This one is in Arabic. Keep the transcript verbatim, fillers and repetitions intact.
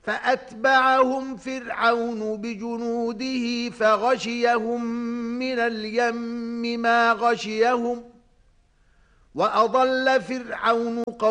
فأتبعهم فرعون بجنوده فغشيهم من اليم ما غشيهم وأضل فرعون